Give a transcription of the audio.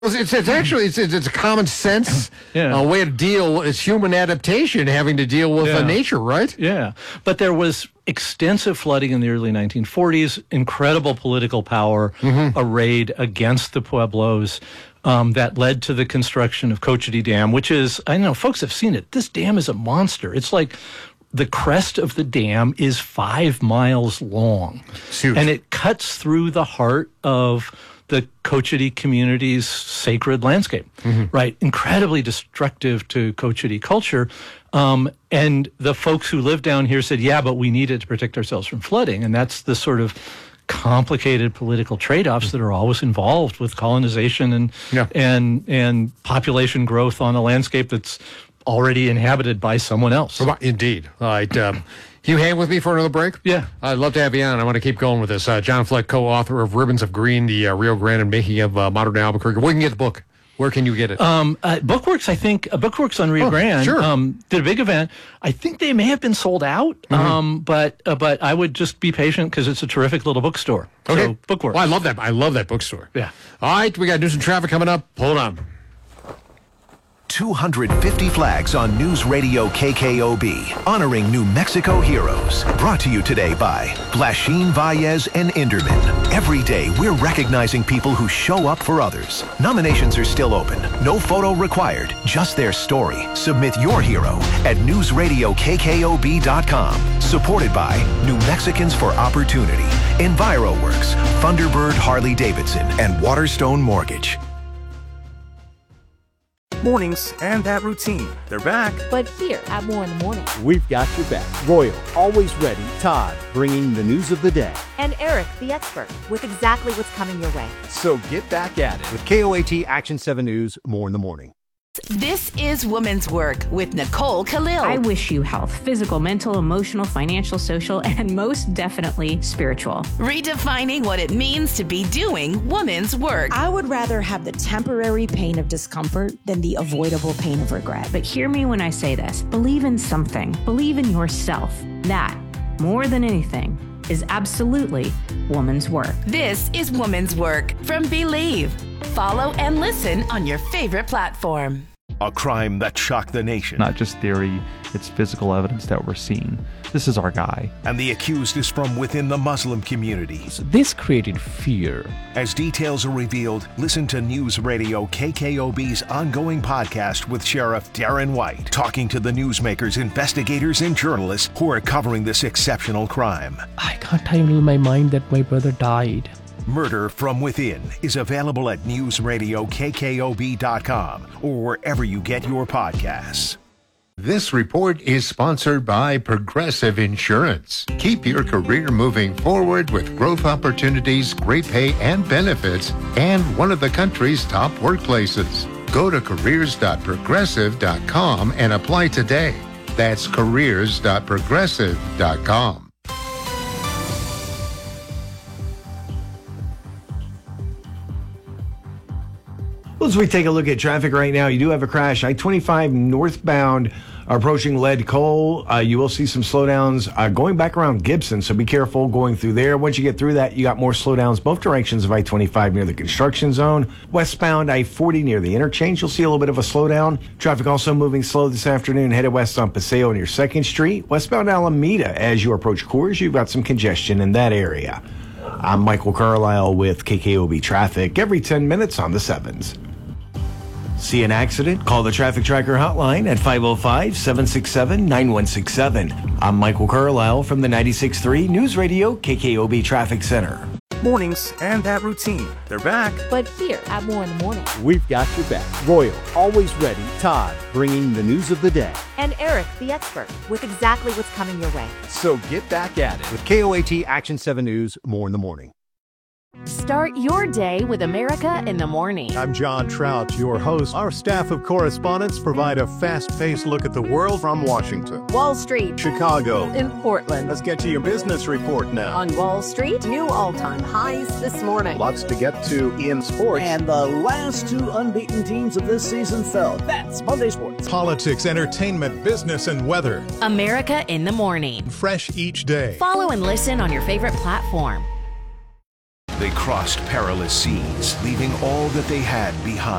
It's actually a common sense way to deal. It's human adaptation having to deal with nature, right? Yeah, but there was extensive flooding in the early 1940s, incredible political power arrayed against the Pueblos that led to the construction of Cochiti Dam, which is, I know folks have seen it. This dam is a monster. It's like the crest of the dam is 5 miles long. It's huge. And it cuts through the heart of the Cochiti community's sacred landscape, right? Incredibly destructive to Cochiti culture. And the folks who live down here said, yeah, but we need it to protect ourselves from flooding. And that's the sort of complicated political trade-offs that are always involved with colonization and population growth on a landscape that's already inhabited by someone else. Indeed. All right. You hang with me for another break? Yeah. I'd love to have you on. I want to keep going with this. John Fleck, co-author of Ribbons of Green, the Rio Grande Making of Modern Albuquerque. Where can you get the book? Where can you get it? Bookworks, I think. Bookworks on Rio Grande did a big event. I think they may have been sold out, but I would just be patient because it's a terrific little bookstore. Okay. So, Bookworks. Well, I love that. I love that bookstore. Yeah. All right, we got news and traffic coming up. Hold on. 250 flags on News Radio KKOB, honoring New Mexico heroes. Brought to you today by Blashin, Valles, and Inderman. Every day, we're recognizing people who show up for others. Nominations are still open. No photo required, just their story. Submit your hero at newsradiokkkob.com. Supported by New Mexicans for Opportunity, EnviroWorks, Thunderbird Harley Davidson, and Waterstone Mortgage. Mornings and that routine. They're back. But here at More in the Morning, we've got your back. Royal, always ready. Todd, bringing the news of the day. And Eric, the expert, with exactly what's coming your way. So get back at it with KOAT Action 7 News, More in the Morning. This is Women's Work with Nicole Khalil. I wish you health, physical, mental, emotional, financial, social, and most definitely spiritual. Redefining what it means to be doing women's work. I would rather have the temporary pain of discomfort than the avoidable pain of regret. But hear me when I say this. Believe in something. Believe in yourself. That, more than anything, is absolutely woman's work. This is Women's Work from Believe. Follow and listen on your favorite platform. A crime that shocked the nation. Not just theory, it's physical evidence that we're seeing. This is our guy. And the accused is from within the Muslim community. So this created fear. As details are revealed, listen to News Radio KKOB's ongoing podcast with Sheriff Darren White, talking to the newsmakers, investigators, and journalists who are covering this exceptional crime. I can't handle my mind that my brother died. Murder from Within is available at newsradiokkkob.com or wherever you get your podcasts. This report is sponsored by Progressive Insurance. Keep your career moving forward with growth opportunities, great pay and benefits, and one of the country's top workplaces. Go to careers.progressive.com and apply today. That's careers.progressive.com. Well, as we take a look at traffic right now, you do have a crash. I-25 northbound approaching Lead Coal. You will see some slowdowns going back around Gibson, so be careful going through there. Once you get through that, you got more slowdowns both directions of I-25 near the construction zone. Westbound I-40 near the interchange, you'll see a little bit of a slowdown. Traffic also moving slow this afternoon, headed west on Paseo near 2nd Street. Westbound Alameda, as you approach Coors, you've got some congestion in that area. I'm Michael Carlisle with KKOB Traffic every 10 minutes on the 7s. See an accident? Call the Traffic Tracker hotline at 505-767-9167. I'm Michael Carlisle from the 96.3 News Radio KKOB Traffic Center. Mornings and that routine. They're back. But here at More in the Morning, we've got your back. Royal, always ready. Todd, bringing the news of the day. And Eric, the expert, with exactly what's coming your way. So get back at it with KOAT Action 7 News, More in the Morning. Start your day with America in the Morning. I'm John Trout, your host. Our staff of correspondents provide a fast-paced look at the world from Washington, Wall Street, Chicago, and Portland. Let's get to your business report now. On Wall Street, new all-time highs this morning. Lots to get to in sports. And the last two unbeaten teams of this season fell. That's Monday Sports. Politics, entertainment, business, and weather. America in the Morning. Fresh each day. Follow and listen on your favorite platform. They crossed perilous seas, leaving all that they had behind.